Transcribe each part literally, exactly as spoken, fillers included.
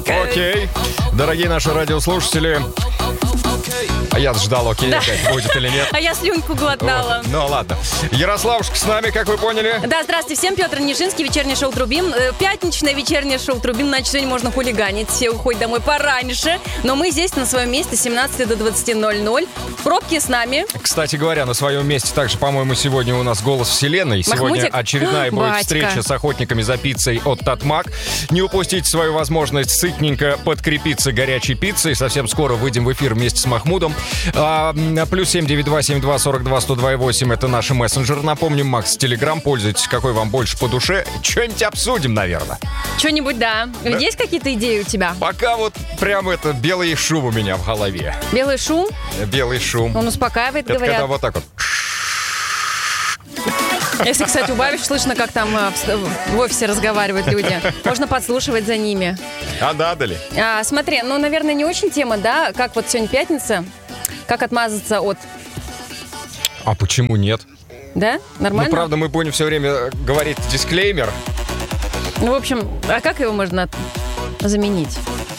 окей. Окей. Дорогие наши радиослушатели, а я ждал, окей, Да. опять будет или нет. А я слюньку глотала. Вот. Ну ладно. Ярославушка с нами, как вы поняли. Да, здравствуйте всем, Петр Нижинский, вечернее шоу «Трубим». Э, Пятничное вечернее шоу «Трубим», значит, сегодня можно хулиганить, все уходят домой пораньше. Но мы здесь на своем месте с семнадцати до двадцати ноль-ноль. В пробке с нами. Кстати говоря, на своем месте также, по-моему, сегодня у нас «Голос Вселенной». Сегодня Махмутик? очередная будет Батька. встреча с охотниками за пиццей от Татмак. Не упустите свою возможность сытненько подкрепиться горячей пиццей. Совсем скоро выйдем в эфир вместе с Махмудом. А, плюс семь девять два семь два сорок два сто два восемь это наши мессенджеры. Напомним, Макс, Телеграм, пользуйтесь, какой вам больше по душе. Что-нибудь обсудим, наверное. Что-нибудь, да. Да. Есть какие-то идеи у тебя? Пока вот прям это белый шум у меня в голове. Белый шум, Белый шум. он успокаивает, Это говорят. когда вот так вот. Если, кстати, убавишь, слышно, как там э, в, в офисе разговаривают люди. Можно подслушивать за ними. А надо ли? А, смотри, ну, наверное, не очень тема, да? Как вот сегодня пятница, как отмазаться от... А почему нет? Да? Нормально? Ну, правда, мы будем все время говорить дисклеймер. Ну, в общем, а как его можно от- заменить?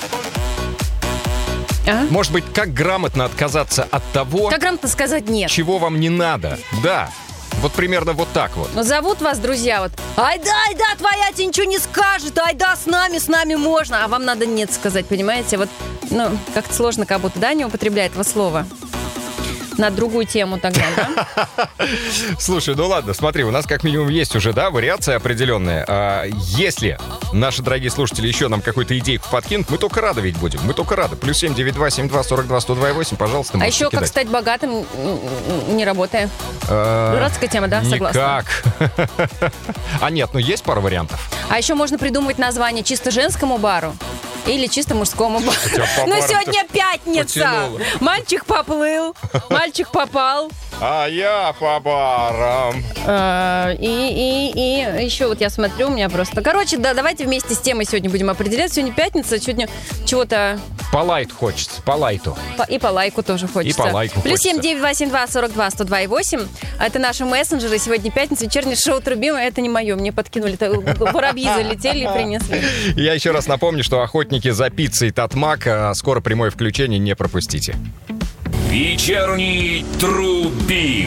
А? Может быть, как грамотно отказаться от того, Как грамотно сказать нет? чего вам не надо? Да. Вот примерно вот так вот. Ну, зовут вас, друзья, вот, айда, айда, твоя тебе ничего не скажет, айда, с нами, с нами можно, а вам надо нет сказать, понимаете? Вот, ну, как-то сложно как будто, да, не употребляет этого слова. На другую тему тогда, да? Слушай, ну ладно, смотри, у нас как минимум есть уже, да, вариация определенная. А, если наши дорогие слушатели еще нам какую-то идейку подкинут, мы только рады ведь будем, мы только рады. Плюс семь девять два семь два сорок два сто два восемь, пожалуйста, А можете еще как кидать. стать богатым, м, м, не работая. А, Дурацкая тема, да? Согласна. Никак. А нет, ну есть пара вариантов. А еще можно придумать название чисто женскому бару или чисто мужскому бару. тебя по Ну, барам-то сегодня пятница. потянуло. Мальчик поплыл, мальчик попал. А я по барам. А, И, и, и еще вот я смотрю, у меня просто... Короче, да, давайте вместе с темой сегодня будем определять. Сегодня пятница, сегодня чего-то... По лайту хочется, по лайту. по- И по лайку тоже хочется. И по лайку Плюс хочется. семь девять два семь два сорок два сто два восемь. Это наши мессенджеры. Сегодня пятница, вечернее шоу «Трубим». Это не мое, мне подкинули. Это воробьи залетели и принесли. Я еще раз напомню, что охотники за пиццей Татмак, а, скоро прямое включение, не пропустите. Вечерний Трубим.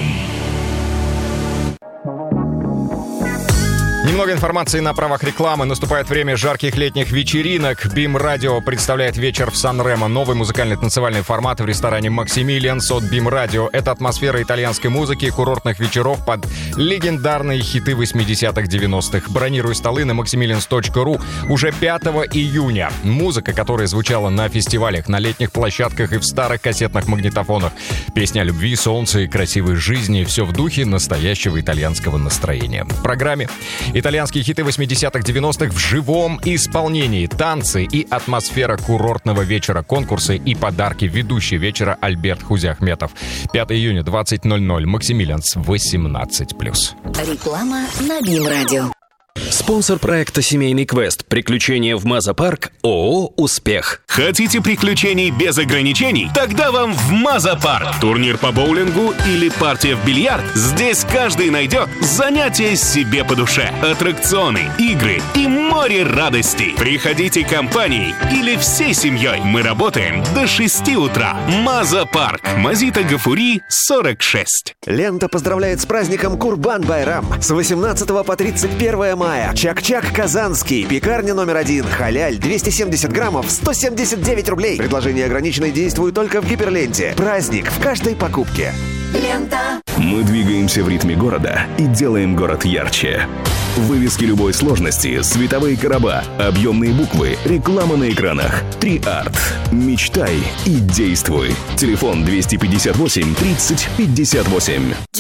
Немного информации на правах рекламы. Наступает время жарких летних вечеринок. Бим Радио представляет вечер в Сан-Ремо. Новый музыкальный танцевальный формат в ресторане «Максимилианс» от Бим Радио. Это атмосфера итальянской музыки, курортных вечеров под легендарные хиты восьмидесятых-девяностых. Бронируй столы на максимилианс точка ру уже пятого июня. Музыка, которая звучала на фестивалях, на летних площадках и в старых кассетных магнитофонах. Песня о любви, солнце и красивой жизни. Все в духе настоящего итальянского настроения. В программе итальянские хиты восьмидесятых-девяностых в живом исполнении, танцы и атмосфера курортного вечера, конкурсы и подарки. Ведущий вечера Альберт Хузиахметов. пятого июня, двадцать ноль ноль, Максимилианс, восемнадцать плюс. Реклама на Бим Радио. Спонсор проекта «Семейный квест. Приключения в Маза-парк» ООО «Успех». Хотите приключений без ограничений? Тогда вам в Маза-парк. Турнир по боулингу или партия в бильярд? Здесь каждый найдет занятие себе по душе. Аттракционы, игры и море радостей. Приходите компанией или всей семьей. Мы работаем до шести утра. Маза-парк. Мазита Гафури, сорок шесть. Лента поздравляет с праздником Курбан-Байрам. С восемнадцатого по тридцать первое мая. Чак-Чак Казанский. Пекарня номер один. Халяль. двести семьдесят граммов. сто семьдесят девять рублей. Предложение ограниченное, действует только в Гиперленте. Праздник в каждой покупке. Лента. Мы двигаемся в ритме города и делаем город ярче. Вывески любой сложности, световые короба, объемные буквы, реклама на экранах. три арт. Мечтай и действуй. Телефон двести пятьдесят восемь тридцать пятьдесят восемь.